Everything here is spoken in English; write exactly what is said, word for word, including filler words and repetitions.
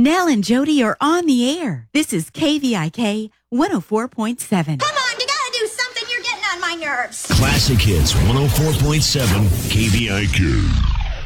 Nell and Jody are on the air. This is K V I K one oh four point seven. Come on, you gotta do something. You're getting on my nerves. Classic Hits one oh four point seven K V I K.